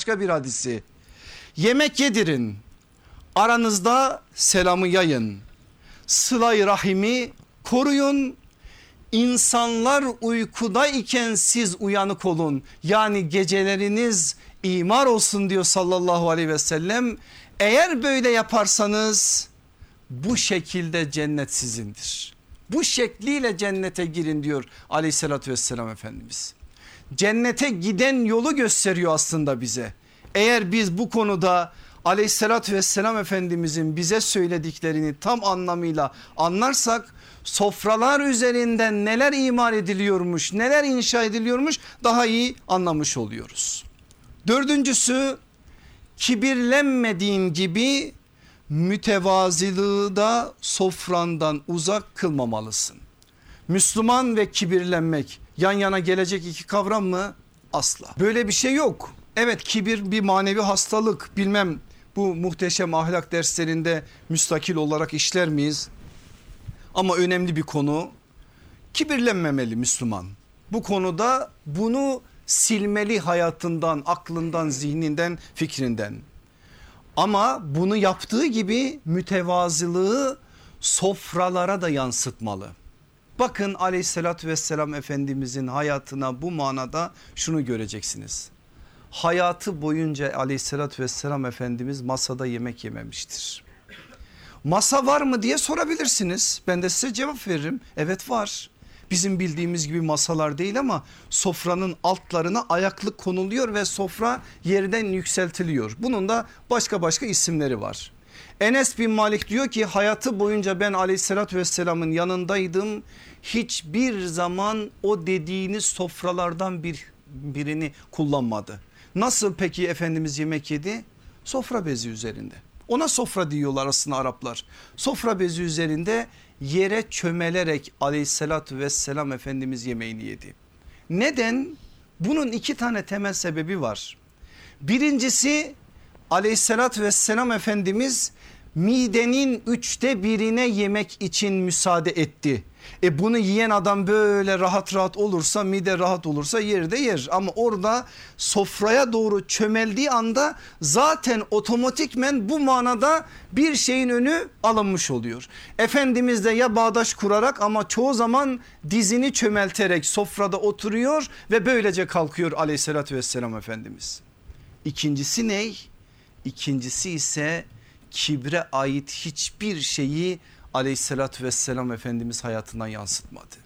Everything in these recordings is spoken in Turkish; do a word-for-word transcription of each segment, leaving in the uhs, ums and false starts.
başka bir hadisi. Yemek yedirin, aranızda selamı yayın, sıla-i rahimi koruyun, insanlar uykudayken siz uyanık olun. Yani geceleriniz imar olsun diyor sallallahu aleyhi ve sellem. Eğer böyle yaparsanız bu şekilde cennet sizindir. Bu şekliyle cennete girin diyor aleyhissalatü vesselam Efendimiz. Cennete giden yolu gösteriyor aslında bize. Eğer biz bu konuda aleyhissalatü vesselam Efendimizin bize söylediklerini tam anlamıyla anlarsak, sofralar üzerinden neler imar ediliyormuş, neler inşa ediliyormuş daha iyi anlamış oluyoruz. Dördüncüsü, kibirlenmediğin gibi mütevazılığı da sofrandan uzak kılmamalısın. Müslüman ve kibirlenmek yan yana gelecek iki kavram mı? Asla. Böyle bir şey yok. Evet, kibir bir manevi hastalık, bilmem bu muhteşem ahlak derslerinde müstakil olarak işler miyiz? Ama önemli bir konu. Kibirlenmemeli Müslüman. Bu konuda bunu silmeli hayatından, aklından, zihninden, fikrinden. Ama bunu yaptığı gibi mütevazılığı sofralara da yansıtmalı. Bakın aleyhissalatü vesselam Efendimizin hayatına bu manada şunu göreceksiniz. Hayatı boyunca aleyhissalatü vesselam Efendimiz masada yemek yememiştir. Masa var mı diye sorabilirsiniz. Ben de size cevap veririm. Evet var. Bizim bildiğimiz gibi masalar değil ama sofranın altlarına ayaklık konuluyor ve sofra yerden yükseltiliyor. Bunun da başka başka isimleri var. Enes bin Malik diyor ki hayatı boyunca ben aleyhissalatü vesselamın yanındaydım. Hiçbir zaman o dediğiniz sofralardan bir, birini kullanmadı. Nasıl peki Efendimiz yemek yedi? Sofra bezi üzerinde. Ona sofra diyorlar aslında Araplar. Sofra bezi üzerinde yere çömelerek aleyhissalatü vesselam Efendimiz yemeğini yedi. Neden? Bunun iki tane temel sebebi var. Birincisi, aleyhissalatü vesselam Efendimiz midenin üçte birine yemek için müsaade etti. E bunu yiyen adam böyle rahat rahat olursa, mide rahat olursa yer de yer. Ama orada sofraya doğru çömeldiği anda zaten otomatikmen bu manada bir şeyin önü alınmış oluyor. Efendimiz de ya bağdaş kurarak ama çoğu zaman dizini çömelterek sofrada oturuyor ve böylece kalkıyor aleyhissalatü vesselam Efendimiz. İkincisi ne? İkincisi ise kibre ait hiçbir şeyi aleyhissalatü vesselam Efendimiz hayatından yansıtmadı.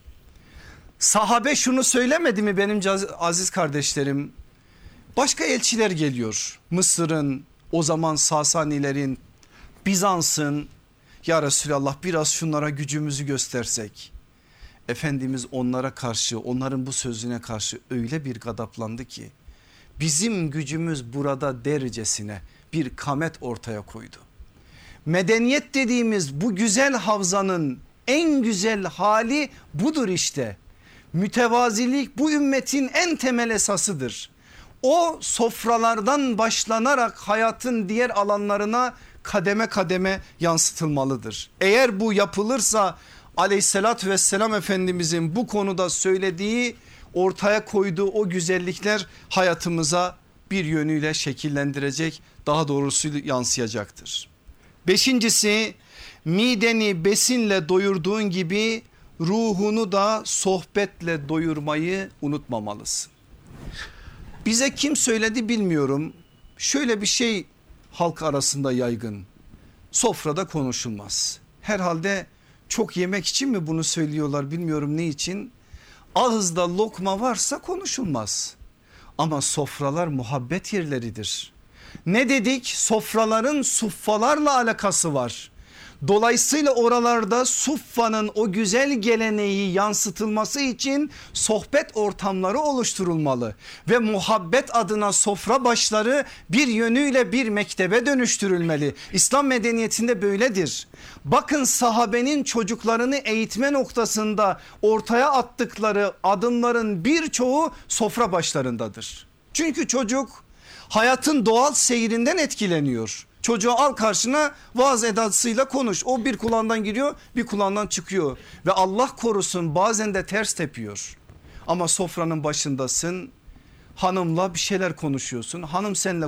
Sahabe şunu söylemedi mi benim aziz kardeşlerim? Başka elçiler geliyor. Mısır'ın, o zaman Sasanilerin, Bizans'ın, ya Resulallah biraz şunlara gücümüzü göstersek. Efendimiz onlara karşı, onların bu sözüne karşı öyle bir gadaplandı ki bizim gücümüz burada dercesine bir kamet ortaya koydu. Medeniyet dediğimiz bu güzel havzanın en güzel hali budur işte. Mütevazilik bu ümmetin en temel esasıdır. O sofralardan başlanarak hayatın diğer alanlarına kademe kademe yansıtılmalıdır. Eğer bu yapılırsa aleyhissalatü vesselam Efendimizin bu konuda söylediği, ortaya koyduğu o güzellikler hayatımıza bir yönüyle şekillendirecek, daha doğrusu yansıyacaktır. Beşincisi, mideni besinle doyurduğun gibi ruhunu da sohbetle doyurmayı unutmamalısın. Bize kim söyledi bilmiyorum. Şöyle bir şey halk arasında yaygın. Sofrada konuşulmaz. Herhalde çok yemek için mi bunu söylüyorlar bilmiyorum ne için. Ağızda lokma varsa konuşulmaz. Ama sofralar muhabbet yerleridir. Ne dedik? Sofraların suffalarla alakası var. Dolayısıyla oralarda suffanın o güzel geleneği yansıtılması için sohbet ortamları oluşturulmalı. Ve muhabbet adına sofra başları bir yönüyle bir mektebe dönüştürülmeli. İslam medeniyetinde böyledir. Bakın sahabenin çocuklarını eğitme noktasında ortaya attıkları adımların birçoğu sofra başlarındadır. Çünkü çocuk hayatın doğal seyrinden etkileniyor. Çocuğu al karşına, vaaz edasıyla konuş. O bir kulağından giriyor, bir kulağından çıkıyor. Ve Allah korusun bazen de ters tepiyor. Ama sofranın başındasın, hanımla bir şeyler konuşuyorsun. Hanım seninle